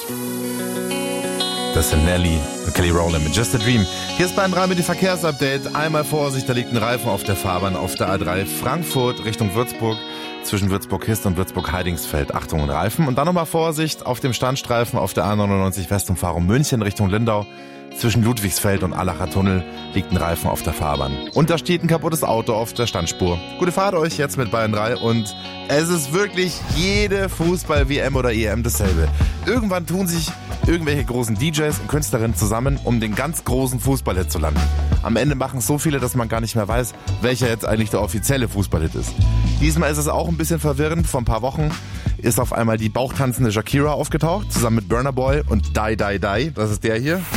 Das sind Nelly und Kelly Rowland mit Just a Dream. Hier ist Bayern 3 mit dem Verkehrsupdate. Einmal Vorsicht, da liegt ein Reifen auf der Fahrbahn auf der A3 Frankfurt Richtung Würzburg. Zwischen Würzburg-Hist und Würzburg-Heidingsfeld. Achtung und Reifen. Und dann nochmal Vorsicht auf dem Standstreifen auf der A99 Westumfahrung München Richtung Lindau. Zwischen Ludwigsfeld und Allacher Tunnel liegt ein Reifen auf der Fahrbahn. Und da steht ein kaputtes Auto auf der Standspur. Gute Fahrt euch jetzt mit Bayern 3 und es ist wirklich jede Fußball-WM oder EM dasselbe. Irgendwann tun sich irgendwelche großen DJs und Künstlerinnen zusammen, um den ganz großen Fußballhit zu landen. Am Ende machen es so viele, dass man gar nicht mehr weiß, welcher jetzt eigentlich der offizielle Fußballhit ist. Diesmal ist es auch ein bisschen verwirrend. Vor ein paar Wochen ist auf einmal die bauchtanzende Shakira aufgetaucht, zusammen mit Burna Boy und Die Die Die. Das ist der hier.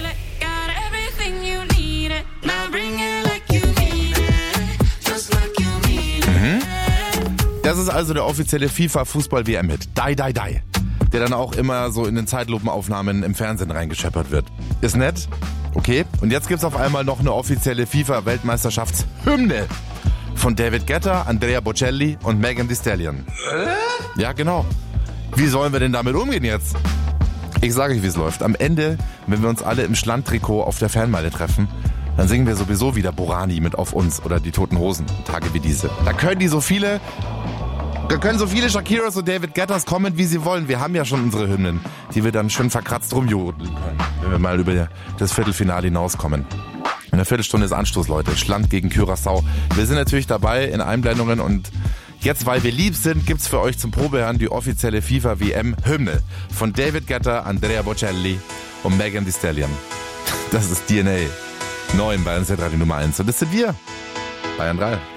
Das ist also der offizielle FIFA-Fußball-WM-Hit. Die, die, die. Der dann auch immer so in den Zeitlupenaufnahmen im Fernsehen reingescheppert wird. Ist nett? Okay. Und jetzt gibt's auf einmal noch eine offizielle FIFA-Weltmeisterschaftshymne von David Guetta, Andrea Bocelli und Megan Thee Stallion. Ja, genau. Wie sollen wir denn damit umgehen jetzt? Ich sage euch, wie es läuft. Am Ende, wenn wir uns alle im Schlandtrikot auf der Fernmeile treffen, dann singen wir sowieso wieder Borani mit Auf uns oder die Toten Hosen, Tage wie diese. Da können so viele Shakiras und David Guettas kommen, wie sie wollen. Wir haben ja schon unsere Hymnen, die wir dann schön verkratzt rumjodeln können, wenn wir mal über das Viertelfinale hinauskommen. In einer Viertelstunde ist Anstoß, Leute. Schland gegen Curaçao. Wir sind natürlich dabei in Einblendungen und jetzt, weil wir lieb sind, gibt's für euch zum Probehören die offizielle FIFA-WM-Hymne von David Guetta, Andrea Bocelli und Megan Thee Stallion. Das ist DNA. 9 bei uns, Radio Nummer 1. Und das sind wir. Bayern 3.